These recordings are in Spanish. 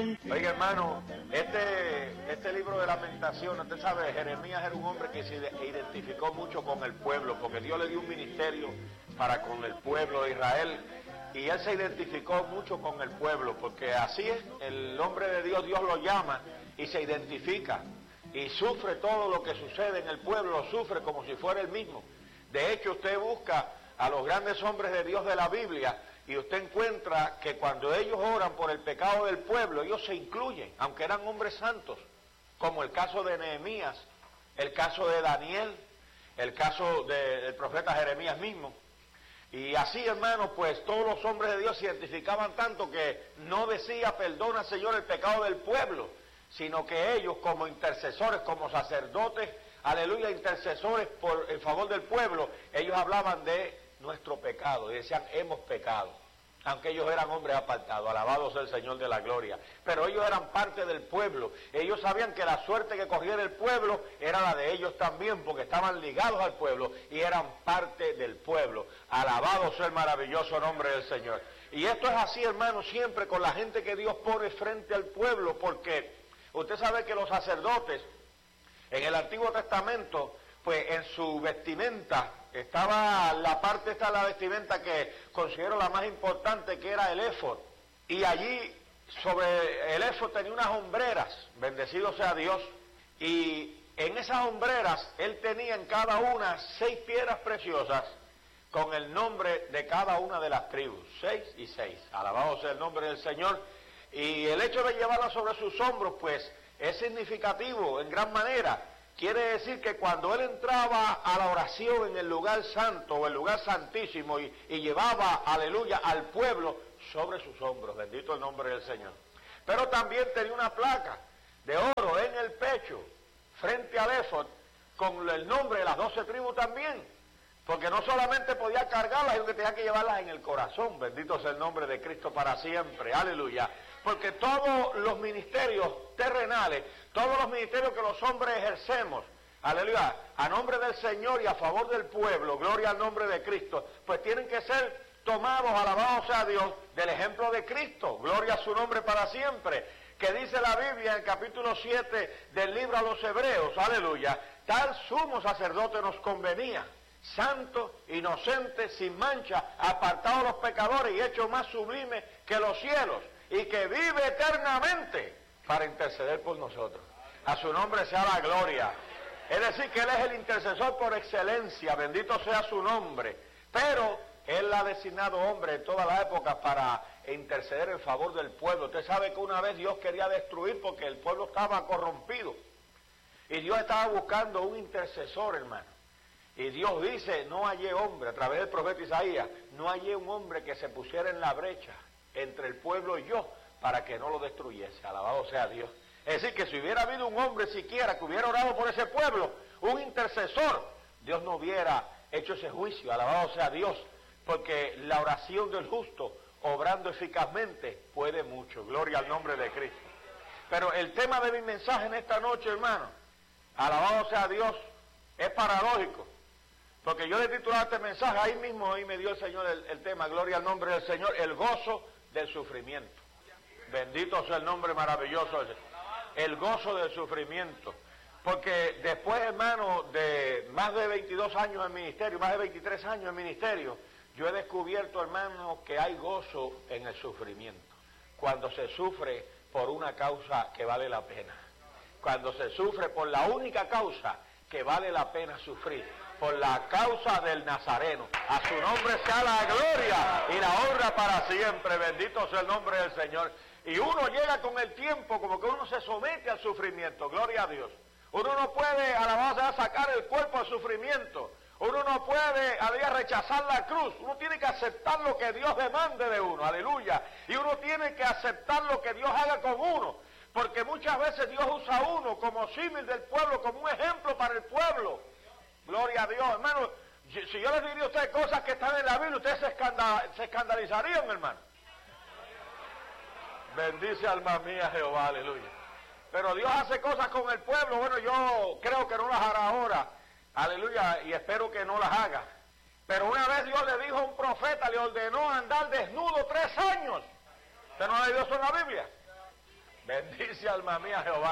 Oiga, hermano, este libro de Lamentaciones, usted sabe, Jeremías era un hombre que se identificó mucho con el pueblo, porque Dios le dio un ministerio para con el pueblo de Israel, y él se identificó mucho con el pueblo, porque así es, el hombre de Dios, Dios lo llama y se identifica, y sufre todo lo que sucede en el pueblo, lo sufre como si fuera el mismo. De hecho, usted busca a los grandes hombres de Dios de la Biblia, y usted encuentra que cuando ellos oran por el pecado del pueblo, ellos se incluyen, aunque eran hombres santos, como el caso de Nehemías, el caso de Daniel, el caso del profeta Jeremías mismo. Y así, hermanos, pues todos los hombres de Dios se identificaban tanto que no decía, perdona, Señor, el pecado del pueblo, sino que ellos como intercesores, como sacerdotes, aleluya, intercesores en favor del pueblo, ellos hablaban de nuestro pecado y decían, hemos pecado, aunque ellos eran hombres apartados, alabado sea el Señor de la gloria, pero ellos eran parte del pueblo, ellos sabían que la suerte que corriera el pueblo era la de ellos también, porque estaban ligados al pueblo y eran parte del pueblo, alabado sea el maravilloso nombre del Señor. Y esto es así, hermano, siempre con la gente que Dios pone frente al pueblo, porque usted sabe que los sacerdotes en el Antiguo Testamento, pues en su vestimenta estaba la parte esta de la vestimenta que considero la más importante, que era el éfod, y allí sobre el éfod tenía unas hombreras, bendecido sea Dios, y en esas hombreras él tenía en cada una 6 piedras preciosas con el nombre de cada una de las tribus, 6 y 6, alabado sea el nombre del Señor, y el hecho de llevarlas sobre sus hombros pues es significativo en gran manera. Quiere decir que cuando él entraba a la oración en el lugar santo o el lugar santísimo y llevaba, aleluya, al pueblo sobre sus hombros, bendito el nombre del Señor. Pero también tenía una placa de oro en el pecho, frente al éfod, con el nombre de las 12 tribus también, porque no solamente podía cargarlas, sino que tenía que llevarlas en el corazón, bendito sea el nombre de Cristo para siempre, aleluya. Porque todos los ministerios terrenales, todos los ministerios que los hombres ejercemos, aleluya, a nombre del Señor y a favor del pueblo, gloria al nombre de Cristo, pues tienen que ser tomados, alabado sea Dios, del ejemplo de Cristo, gloria a su nombre para siempre, que dice la Biblia en el capítulo 7 del libro a los Hebreos, aleluya, tal sumo sacerdote nos convenía, santo, inocente, sin mancha, apartado de los pecadores y hecho más sublime que los cielos, y que vive eternamente para interceder por nosotros. A su nombre sea la gloria. Es decir, que Él es el intercesor por excelencia, bendito sea su nombre. Pero Él ha designado hombre en toda la época para interceder en favor del pueblo. Usted sabe que una vez Dios quería destruir porque el pueblo estaba corrompido. Y Dios estaba buscando un intercesor, hermano. Y Dios dice, no hallé hombre, a través del profeta Isaías, no hallé un hombre que se pusiera en la brecha entre el pueblo y yo, para que no lo destruyese, alabado sea Dios. Es decir, que si hubiera habido un hombre siquiera que hubiera orado por ese pueblo, un intercesor, Dios no hubiera hecho ese juicio, alabado sea Dios, porque la oración del justo, obrando eficazmente, puede mucho, gloria al nombre de Cristo. Pero el tema de mi mensaje en esta noche, hermano, alabado sea Dios, es paradójico, porque yo le he titulado este mensaje, ahí mismo me dio el Señor el tema, gloria al nombre del Señor, el gozo del sufrimiento. Bendito sea el nombre maravilloso, el gozo del sufrimiento. Porque después, hermano, de más de 22 años en ministerio, más de 23 años en ministerio, yo he descubierto, hermano, que hay gozo en el sufrimiento. Cuando se sufre por una causa que vale la pena. Cuando se sufre por la única causa que vale la pena sufrir, por la causa del Nazareno. A su nombre sea la gloria y la honra para siempre, bendito sea el nombre del Señor. Y uno llega con el tiempo, como que uno se somete al sufrimiento, gloria a Dios. Uno no puede, alabado, sacar el cuerpo al sufrimiento. Uno no puede, aleluya, rechazar la cruz. Uno tiene que aceptar lo que Dios demande de uno, aleluya. Y uno tiene que aceptar lo que Dios haga con uno. Porque muchas veces Dios usa a uno como símil del pueblo, como un ejemplo para el pueblo. Gloria a Dios, hermano. Si yo les diría a ustedes cosas que están en la Biblia, ustedes se escandalizarían, hermano. Bendice alma mía Jehová, aleluya. Pero Dios hace cosas con el pueblo, bueno, yo creo que no las hará ahora, aleluya, y espero que no las haga. Pero una vez Dios le dijo a un profeta, le ordenó andar desnudo 3 años. ¿Usted no ha leído eso en la Biblia? Bendice alma mía Jehová.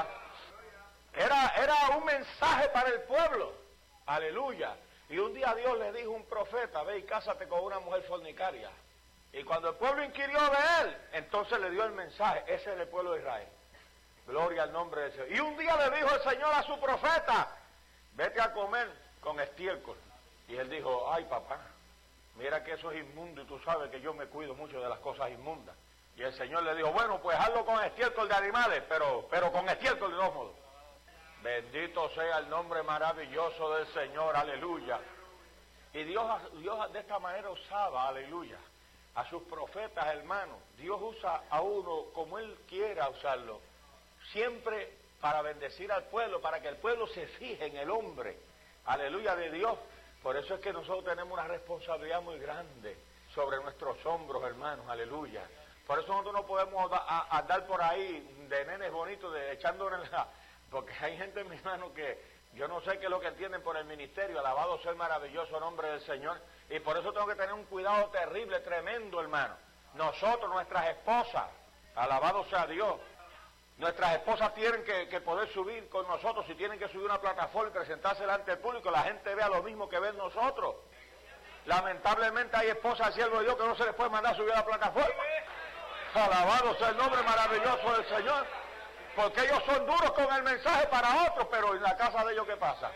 Era un mensaje para el pueblo. Aleluya. Y un día Dios le dijo a un profeta, ve y cásate con una mujer fornicaria. Y cuando el pueblo inquirió de él, entonces le dio el mensaje. Ese es el pueblo de Israel. Gloria al nombre del Señor. Y un día le dijo el Señor a su profeta, vete a comer con estiércol. Y él dijo, ay papá, mira que eso es inmundo y tú sabes que yo me cuido mucho de las cosas inmundas. Y el Señor le dijo, bueno, pues hazlo con estiércol de animales, pero con estiércol de todos modos. Bendito sea el nombre maravilloso del Señor, aleluya. Y Dios de esta manera usaba, aleluya, a sus profetas, hermanos. Dios usa a uno como Él quiera usarlo, siempre para bendecir al pueblo, para que el pueblo se fije en el hombre, aleluya, de Dios. Por eso es que nosotros tenemos una responsabilidad muy grande sobre nuestros hombros, hermanos, aleluya. Por eso nosotros no podemos andar por ahí de nenes bonitos, echándonos la... Porque hay gente, mi hermano, que yo no sé qué es lo que entienden por el ministerio, alabado sea el maravilloso nombre del Señor, y por eso tengo que tener un cuidado terrible, tremendo, hermano. Nosotros, nuestras esposas, alabado sea Dios, nuestras esposas tienen que poder subir con nosotros, si tienen que subir una plataforma y presentarse delante del público, la gente vea lo mismo que ven nosotros. Lamentablemente hay esposas, siervos de Dios, que no se les puede mandar a subir a la plataforma. Alabado sea el nombre maravilloso del Señor. Porque ellos son duros con el mensaje para otros, pero en la casa de ellos, ¿qué pasa?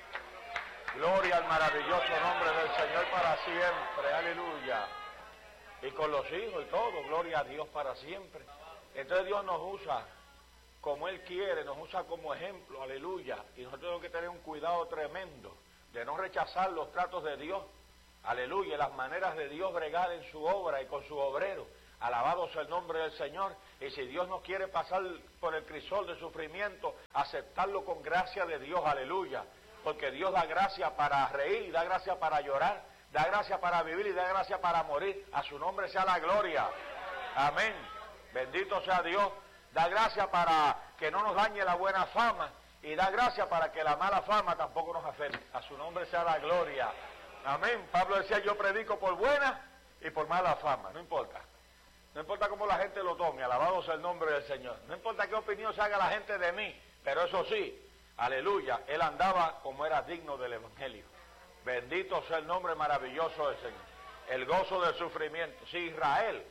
Gloria al maravilloso nombre del Señor para siempre, aleluya. Y con los hijos y todo, gloria a Dios para siempre. Entonces Dios nos usa como Él quiere, nos usa como ejemplo, aleluya. Y nosotros tenemos que tener un cuidado tremendo de no rechazar los tratos de Dios, aleluya, las maneras de Dios bregar en su obra y con su obrero. Alabado sea el nombre del Señor. Y si Dios nos quiere pasar por el crisol de sufrimiento, aceptarlo con gracia de Dios, aleluya. Porque Dios da gracia para reír, da gracia para llorar, da gracia para vivir y da gracia para morir. A su nombre sea la gloria. Amén. Bendito sea Dios. Da gracia para que no nos dañe la buena fama y da gracia para que la mala fama tampoco nos afecte. A su nombre sea la gloria. Amén. Pablo decía, yo predico por buena y por mala fama. No importa. No importa cómo la gente lo tome, alabado sea el nombre del Señor. No importa qué opinión se haga la gente de mí, pero eso sí, aleluya, él andaba como era digno del Evangelio. Bendito sea el nombre maravilloso del Señor. El gozo del sufrimiento. Si Israel,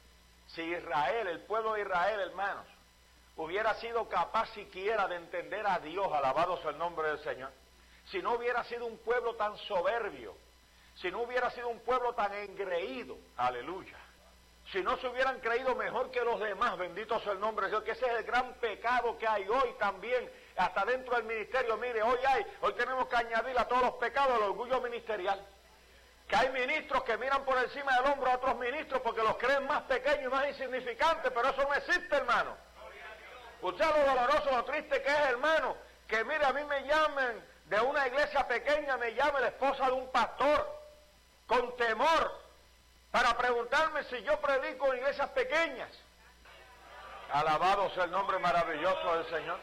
el pueblo de Israel, hermanos, hubiera sido capaz siquiera de entender a Dios, alabado sea el nombre del Señor, si no hubiera sido un pueblo tan soberbio, si no hubiera sido un pueblo tan engreído, aleluya, si no se hubieran creído mejor que los demás, bendito sea el nombre de Dios, que ese es el gran pecado que hay hoy también, hasta dentro del ministerio. Mire, hoy tenemos que añadir a todos los pecados el orgullo ministerial. Que hay ministros que miran por encima del hombro a otros ministros porque los creen más pequeños y más insignificantes, pero eso no existe, hermano. Usted sabe lo doloroso, lo triste que es, hermano, que mire, a mí me llamen de una iglesia pequeña, me llame la esposa de un pastor, con temor, para preguntarme si yo predico en iglesias pequeñas. Alabado sea el nombre maravilloso del Señor.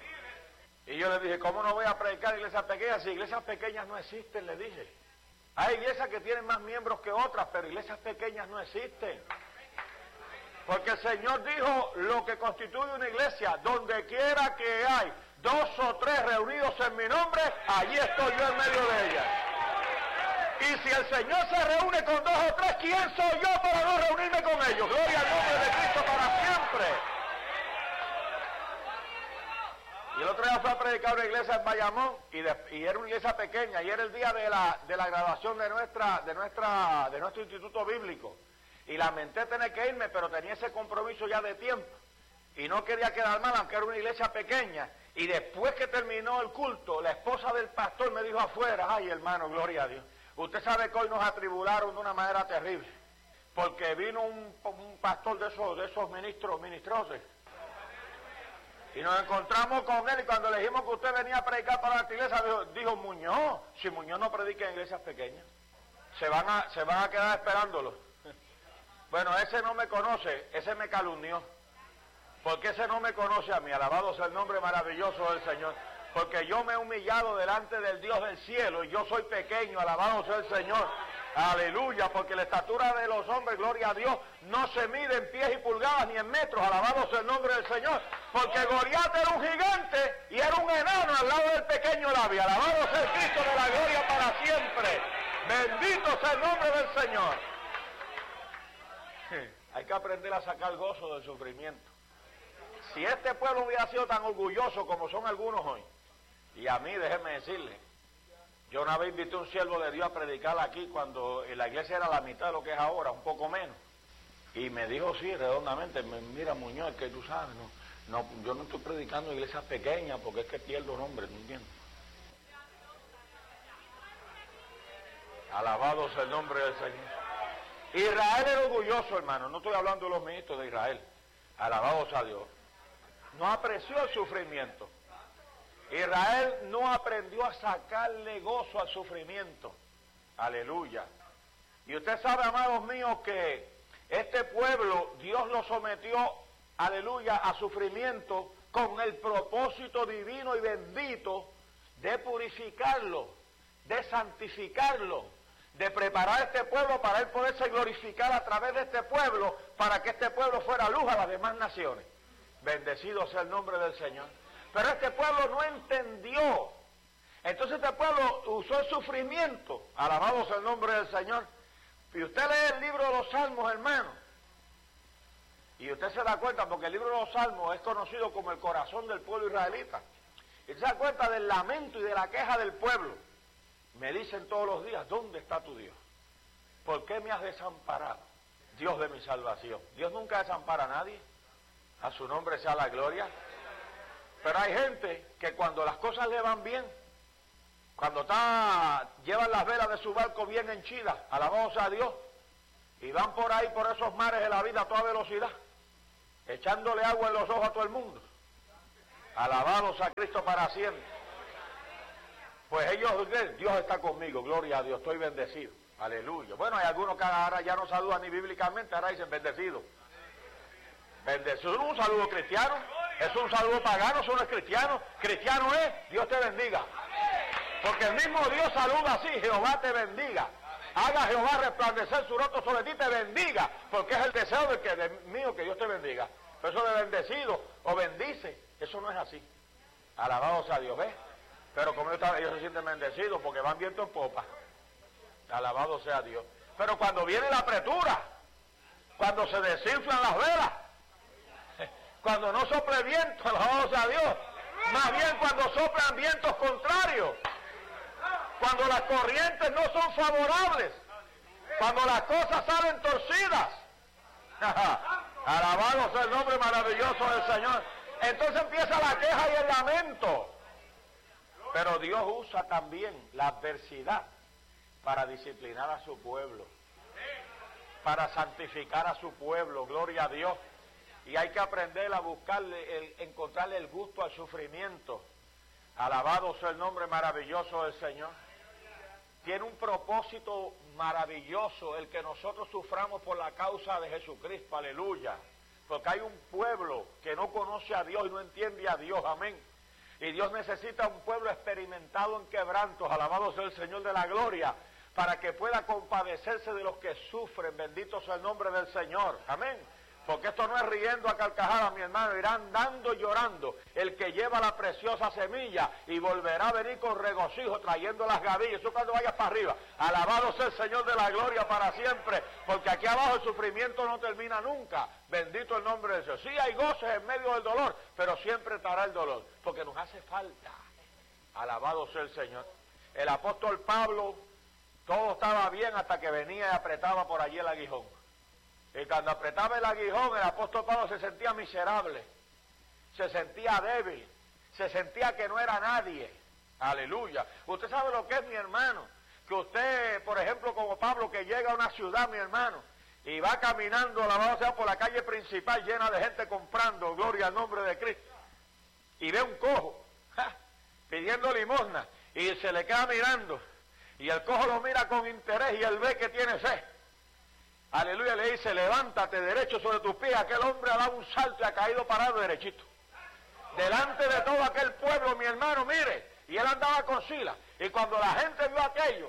Y yo le dije, ¿cómo no voy a predicar en iglesias pequeñas? Si iglesias pequeñas no existen, le dije. Hay iglesias que tienen más miembros que otras, pero iglesias pequeñas no existen. Porque el Señor dijo, lo que constituye una iglesia, donde quiera que hay 2 o 3 reunidos en mi nombre, allí estoy yo en medio de ellas. Y si el Señor se reúne con 2 o 3, ¿quién soy yo para no reunirme con ellos? Gloria al nombre de Cristo para siempre. Y el otro día fue a predicar una iglesia en Bayamón, y era una iglesia pequeña, y era el día de la graduación de nuestro instituto bíblico. Y lamenté tener que irme, pero tenía ese compromiso ya de tiempo. Y no quería quedar mal, aunque era una iglesia pequeña. Y después que terminó el culto, la esposa del pastor me dijo afuera, ay hermano, gloria a Dios. Usted sabe que hoy nos atribularon de una manera terrible, porque vino un pastor de esos ministrosos, y nos encontramos con él, y cuando le dijimos que usted venía a predicar para la iglesia, dijo Muñoz, si Muñoz no predica en iglesias pequeñas, se van a quedar esperándolo. Bueno, ese no me conoce, ese me calumnió, porque ese no me conoce a mí, alabado sea el nombre maravilloso del Señor. Porque yo me he humillado delante del Dios del cielo y yo soy pequeño, alabado sea el Señor. Aleluya, porque la estatura de los hombres, gloria a Dios, no se mide en pies y pulgadas ni en metros, alabado sea el nombre del Señor. Porque Goliat era un gigante y era un enano al lado del pequeño David. Alabado sea el Cristo de la gloria para siempre. Bendito sea el nombre del Señor. Hay que aprender a sacar gozo del sufrimiento. Si este pueblo hubiera sido tan orgulloso como son algunos hoy, y a mí, déjeme decirle, yo una vez invité a un siervo de Dios a predicar aquí cuando la iglesia era la mitad de lo que es ahora, un poco menos. Y me dijo, sí, redondamente, mira Muñoz, que tú sabes, no, yo no estoy predicando en iglesias pequeñas porque es que pierdo nombres, ¿no entiendes? Alabado sea el nombre del Señor. Israel era orgulloso, hermano, no estoy hablando de los ministros de Israel. Alabado sea Dios. No apreció el sufrimiento. Israel no aprendió a sacarle gozo al sufrimiento. Aleluya. Y usted sabe, amados míos, que este pueblo, Dios lo sometió, aleluya, a sufrimiento con el propósito divino y bendito de purificarlo, de santificarlo, de preparar a este pueblo para él poderse glorificar a través de este pueblo, para que este pueblo fuera luz a las demás naciones. Bendecido sea el nombre del Señor. Pero este pueblo no entendió. Entonces este pueblo usó el sufrimiento. Alabado sea el nombre del Señor. Y usted lee el libro de los Salmos, hermano, y usted se da cuenta, porque el libro de los Salmos es conocido como el corazón del pueblo israelita. Y se da cuenta del lamento y de la queja del pueblo. Me dicen todos los días, ¿dónde está tu Dios? ¿Por qué me has desamparado? Dios de mi salvación. Dios nunca desampara a nadie. A su nombre sea la gloria. Pero hay gente que cuando las cosas le van bien, cuando llevan las velas de su barco bien henchidas, alabado sea Dios, y van por ahí, por esos mares de la vida a toda velocidad, echándole agua en los ojos a todo el mundo. Alabado sea Cristo para siempre. Pues ellos, Dios está conmigo, gloria a Dios, estoy bendecido. Aleluya. Bueno, hay algunos que ahora ya no saludan ni bíblicamente, ahora dicen bendecido. Bendecido no es un saludo cristiano, es un saludo pagano, eso no es cristiano. Cristiano es, Dios te bendiga. Porque el mismo Dios saluda así, Jehová te bendiga. Haga Jehová resplandecer su rostro sobre ti, te bendiga. Porque es el deseo mío que Dios te bendiga. Pero eso de bendecido o bendice, eso no es así. Alabado sea Dios, ¿ves? Pero como ellos se sienten bendecidos porque van viento en popa. Alabado sea Dios. Pero cuando viene la apretura, cuando se desinflan las velas, cuando no sople viento, alabado sea Dios, más bien cuando soplan vientos contrarios, cuando las corrientes no son favorables, cuando las cosas salen torcidas, alabado sea el nombre maravilloso del Señor, entonces empieza la queja y el lamento. Pero Dios usa también la adversidad para disciplinar a su pueblo, para santificar a su pueblo, gloria a Dios. Y hay que aprender a buscarle, encontrarle el gusto al sufrimiento. Alabado sea el nombre maravilloso del Señor. Tiene un propósito maravilloso el que nosotros suframos por la causa de Jesucristo, aleluya. Porque hay un pueblo que no conoce a Dios y no entiende a Dios, amén. Y Dios necesita un pueblo experimentado en quebrantos, alabado sea el Señor de la gloria, para que pueda compadecerse de los que sufren, bendito sea el nombre del Señor, amén. Porque esto no es riendo a carcajadas, mi hermano, irá andando y llorando el que lleva la preciosa semilla y volverá a venir con regocijo trayendo las gavillas, eso cuando vayas para arriba. Alabado sea el Señor de la gloria para siempre, porque aquí abajo el sufrimiento no termina nunca, bendito el nombre de Dios. Sí hay goces en medio del dolor, pero siempre estará el dolor, porque nos hace falta. Alabado sea el Señor. El apóstol Pablo, todo estaba bien hasta que venía y apretaba por allí el aguijón. Y cuando apretaba el aguijón, el apóstol Pablo se sentía miserable, se sentía débil, se sentía que no era nadie. Aleluya. Usted sabe lo que es, mi hermano, que usted, por ejemplo, como Pablo, que llega a una ciudad, mi hermano, y va caminando, alabado sea, por la calle principal llena de gente comprando, gloria al nombre de Cristo, y ve un cojo, pidiendo limosna, y se le queda mirando, y el cojo lo mira con interés, y él ve que tiene sed. Aleluya, le dice, levántate derecho sobre tus pies. Aquel hombre ha dado un salto y ha caído parado derechito. Delante de todo aquel pueblo, mi hermano, mire, y él andaba con Silas. Y cuando la gente vio aquello,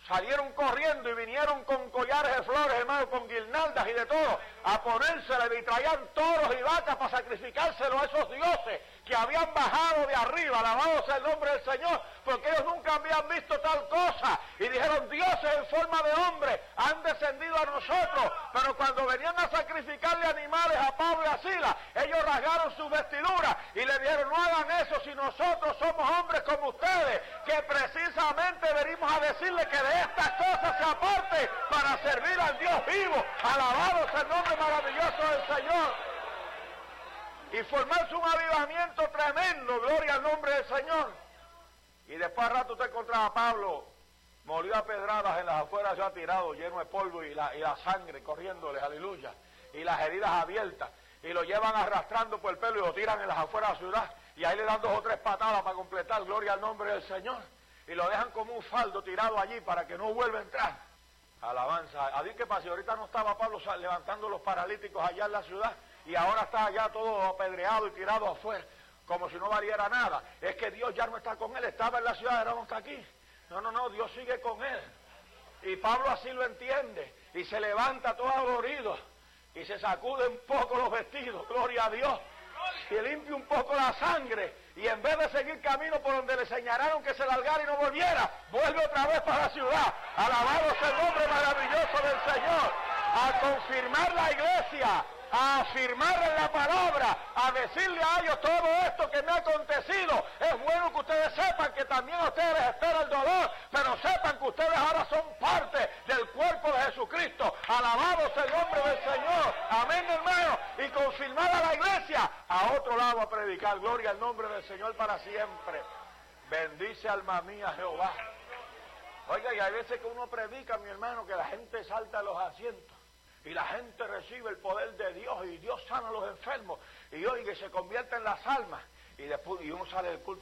salieron corriendo y vinieron con collares de flores, hermano, con guirnaldas y de todo, a ponérsela, y traían toros y vacas para sacrificárselo a esos dioses que habían bajado de arriba, alabado sea el nombre del Señor, porque ellos nunca habían visto tal cosa, y dijeron, dioses en forma de hombre han descendido a nosotros, pero cuando venían a sacrificarle animales a Pablo y a Silas, ellos rasgaron sus vestiduras y le dijeron, no hagan eso si nosotros somos hombres como ustedes, que precisamente venimos a decirle que de estas cosas se aparte para servir al Dios vivo, alabado sea el nombre maravilloso del Señor. Y formarse un avivamiento tremendo, gloria al nombre del Señor. Y después al rato usted encontraba a Pablo, molió a pedradas en las afueras, ya tirado, lleno de polvo y la sangre corriéndole, aleluya, y las heridas abiertas, y lo llevan arrastrando por el pelo y lo tiran en las afueras de la ciudad, y ahí le dan 2 o 3 patadas para completar, gloria al nombre del Señor, y lo dejan como un faldo tirado allí para que no vuelva a entrar. Alabanza. A ver qué pasa, ahorita no estaba Pablo levantando los paralíticos allá en la ciudad, y ahora está allá todo apedreado y tirado afuera, como si no valiera nada. Es que Dios ya no está con él, estaba en la ciudad, ahora no está aquí. No, Dios sigue con él. Y Pablo así lo entiende, y se levanta todo adolorido, y se sacude un poco los vestidos, gloria a Dios, y limpia un poco la sangre, y en vez de seguir camino por donde le señalaron que se largara y no volviera, vuelve otra vez para la ciudad. Alabado sea el nombre maravilloso del Señor, a confirmar la iglesia, a afirmar en la palabra, a decirle a ellos todo esto que me ha acontecido. Es bueno que ustedes sepan que también a ustedes les espera el dolor, pero sepan que ustedes ahora son parte del cuerpo de Jesucristo. Alabado sea el nombre del Señor. Amén, hermano. Y confirmar a la iglesia a otro lado a predicar. Gloria al nombre del Señor para siempre. Bendice alma mía Jehová. Oiga, y hay veces que uno predica, mi hermano, que la gente salta a los asientos. Y la gente recibe el poder de Dios y Dios sana a los enfermos y oiga, se convierte en las almas y después uno sale del culto